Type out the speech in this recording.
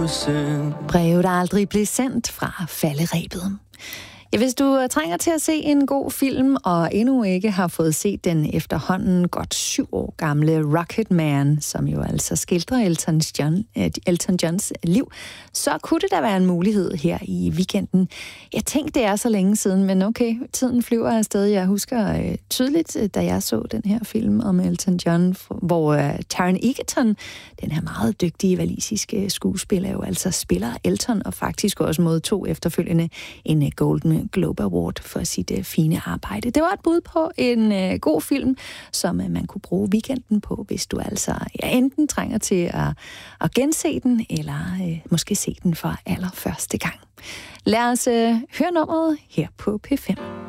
Breve, der aldrig blev sendt fra falderebet. Ja, hvis du trænger til at se en god film, og endnu ikke har fået set den efterhånden godt 7 år gamle Rocketman, som jo altså skildrer Elton Johns liv, så kunne det da være en mulighed her i weekenden. Jeg tænkte, det er så længe siden, men okay, tiden flyver afsted. Jeg husker tydeligt, da jeg så den her film om Elton John, hvor Taron Egerton, den her meget dygtige walisiske skuespiller, jo altså spiller Elton, og faktisk også modtog efterfølgende en Golden Globe Award for sit fine arbejde. Det var et bud på en god film, som man kunne bruge weekenden på, hvis du altså enten trænger til at gense den, eller måske se den for allerførste gang. Lad os høre nummeret her på P5.